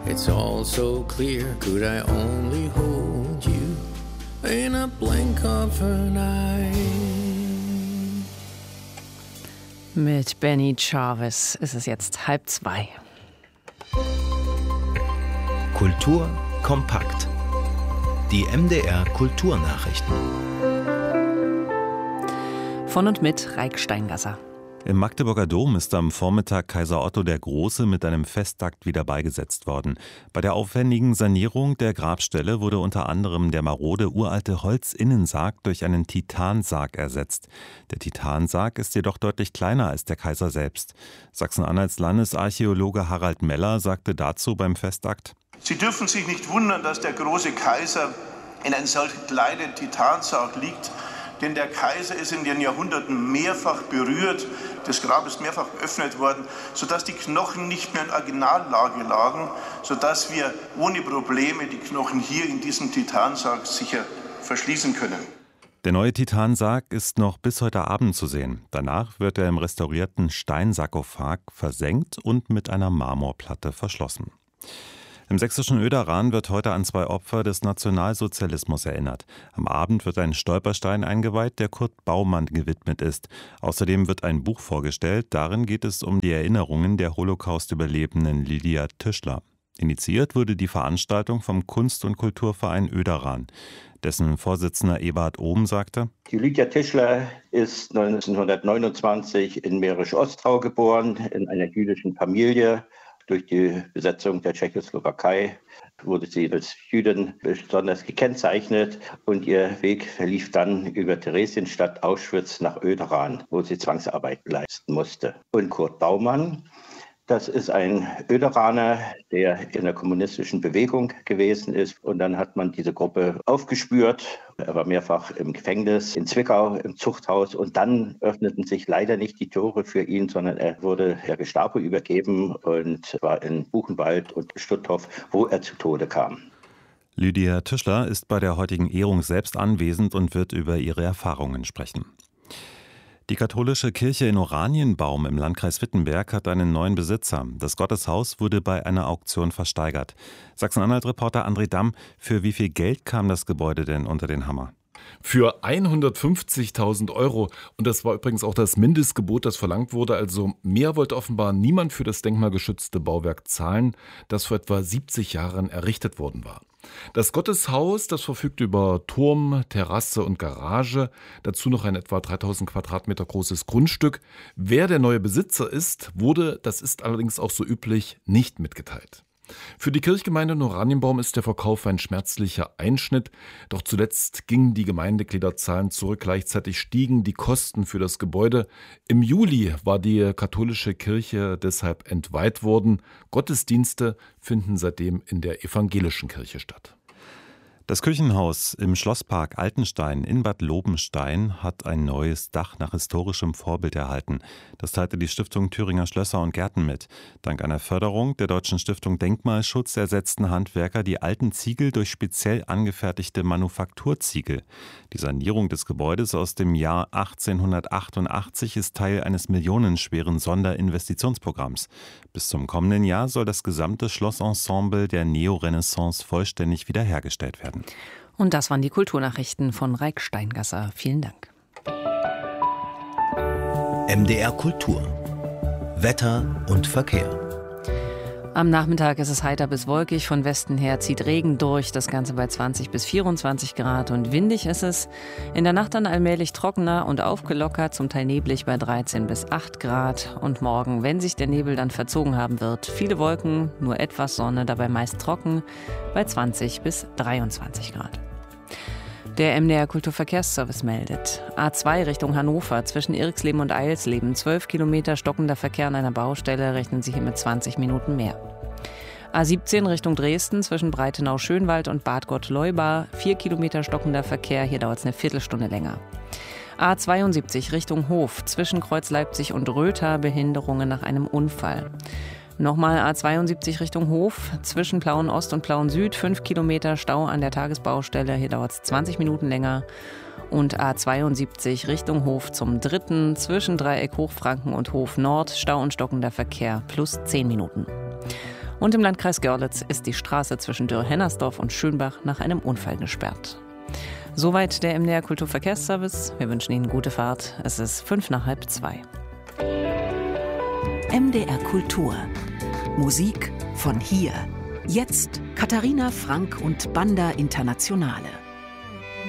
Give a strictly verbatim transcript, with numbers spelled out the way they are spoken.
It's all so clear, could I only hold you in a blink of an eye. Mit Benny Chavez ist es jetzt halb zwei. Kultur kompakt. Die M D R Kulturnachrichten. Von und mit Reik Steingasser. Im Magdeburger Dom ist am Vormittag Kaiser Otto der Große mit einem Festakt wieder beigesetzt worden. Bei der aufwendigen Sanierung der Grabstelle wurde unter anderem der marode uralte Holzinnensarg durch einen Titansarg ersetzt. Der Titansarg ist jedoch deutlich kleiner als der Kaiser selbst. Sachsen-Anhalts Landesarchäologe Harald Meller sagte dazu beim Festakt: Sie dürfen sich nicht wundern, dass der große Kaiser in einem solch kleinen Titansarg liegt. Denn der Kaiser ist in den Jahrhunderten mehrfach berührt, das Grab ist mehrfach geöffnet worden, sodass die Knochen nicht mehr in Originallage lagen, sodass wir ohne Probleme die Knochen hier in diesem Titansarg sicher verschließen können. Der neue Titansarg ist noch bis heute Abend zu sehen. Danach wird er im restaurierten Steinsarkophag versenkt und mit einer Marmorplatte verschlossen. Im sächsischen Oederran wird heute an zwei Opfer des Nationalsozialismus erinnert. Am Abend wird ein Stolperstein eingeweiht, der Kurt Baumann gewidmet ist. Außerdem wird ein Buch vorgestellt. Darin geht es um die Erinnerungen der Holocaust-Überlebenden Lydia Tischler. Initiiert wurde die Veranstaltung vom Kunst- und Kulturverein Oederran. Dessen Vorsitzender Eberhard Ohm sagte: Die Lydia Tischler ist neunzehnhundertneunundzwanzig in Mährisch-Ostrau geboren, in einer jüdischen Familie. Durch die Besetzung der Tschechoslowakei wurde sie als Jüdin besonders gekennzeichnet und ihr Weg verlief dann über Theresienstadt Auschwitz nach Oederan, wo sie Zwangsarbeit leisten musste. Und Kurt Baumann, das ist ein Oederaner, der in der kommunistischen Bewegung gewesen ist. Und dann hat man diese Gruppe aufgespürt. Er war mehrfach im Gefängnis in Zwickau, im Zuchthaus. Und dann öffneten sich leider nicht die Tore für ihn, sondern er wurde der Gestapo übergeben und war in Buchenwald und Stutthof, wo er zu Tode kam. Lydia Tischler ist bei der heutigen Ehrung selbst anwesend und wird über ihre Erfahrungen sprechen. Die katholische Kirche in Oranienbaum im Landkreis Wittenberg hat einen neuen Besitzer. Das Gotteshaus wurde bei einer Auktion versteigert. Sachsen-Anhalt-Reporter André Damm, für wie viel Geld kam das Gebäude denn unter den Hammer? Für hundertfünfzigtausend Euro. Und das war übrigens auch das Mindestgebot, das verlangt wurde. Also mehr wollte offenbar niemand für das denkmalgeschützte Bauwerk zahlen, das vor etwa siebzig Jahren errichtet worden war. Das Gotteshaus, das verfügt über Turm, Terrasse und Garage, dazu noch ein etwa dreitausend Quadratmeter großes Grundstück. Wer der neue Besitzer ist, wurde, das ist allerdings auch so üblich, nicht mitgeteilt. Für die Kirchgemeinde Oranienbaum ist der Verkauf ein schmerzlicher Einschnitt. Doch zuletzt gingen die Gemeindegliederzahlen zurück. Gleichzeitig stiegen die Kosten für das Gebäude. Im Juli war die katholische Kirche deshalb entweiht worden. Gottesdienste finden seitdem in der evangelischen Kirche statt. Das Kirchenhaus im Schlosspark Altenstein in Bad Lobenstein hat ein neues Dach nach historischem Vorbild erhalten. Das teilte die Stiftung Thüringer Schlösser und Gärten mit. Dank einer Förderung der Deutschen Stiftung Denkmalschutz ersetzten Handwerker die alten Ziegel durch speziell angefertigte Manufakturziegel. Die Sanierung des Gebäudes aus dem Jahr achtzehnhundertachtundachtzig ist Teil eines millionenschweren Sonderinvestitionsprogramms. Bis zum kommenden Jahr soll das gesamte Schlossensemble der Neorenaissance vollständig wiederhergestellt werden. Und das waren die Kulturnachrichten von Reik Steingasser. Vielen Dank. M D R Kultur. Wetter und Verkehr. Am Nachmittag ist es heiter bis wolkig, von Westen her zieht Regen durch, das Ganze bei zwanzig bis vierundzwanzig Grad und windig ist es. In der Nacht dann allmählich trockener und aufgelockert, zum Teil neblig bei dreizehn bis acht Grad. Und morgen, wenn sich der Nebel dann verzogen haben wird, viele Wolken, nur etwas Sonne, dabei meist trocken, bei zwanzig bis dreiundzwanzig Grad. Der M D R Kulturverkehrsservice meldet: A zwei Richtung Hannover zwischen Irxleben und Eilsleben, zwölf Kilometer stockender Verkehr an einer Baustelle, rechnen Sie hier mit zwanzig Minuten mehr. A siebzehn Richtung Dresden zwischen Breitenau-Schönwald und Bad Gottleuba, vier Kilometer stockender Verkehr, hier dauert es eine Viertelstunde länger. A zweiundsiebzig Richtung Hof zwischen Kreuz Leipzig und Röther, Behinderungen nach einem Unfall. Nochmal A zweiundsiebzig Richtung Hof, zwischen Plauen Ost und Plauen Süd, fünf Kilometer Stau an der Tagesbaustelle, hier dauert es zwanzig Minuten länger. Und A zweiundsiebzig Richtung Hof zum dritten, zwischen Dreieck Hochfranken und Hof Nord, Stau und stockender Verkehr, plus zehn Minuten. Und im Landkreis Görlitz ist die Straße zwischen Dürr-Hennersdorf und Schönbach nach einem Unfall gesperrt. Soweit der M D R Kulturverkehrsservice. Wir wünschen Ihnen gute Fahrt. Es ist fünf nach halb zwei. M D R Kultur. Musik von hier. Jetzt Katharina Frank und Banda Internationale.